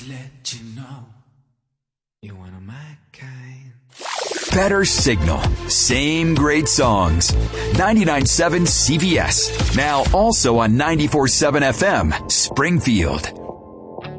Just let you know you're one of my kind. Better signal. Same great songs. 99.7 CVS. Now also on 94.7 FM, Springfield.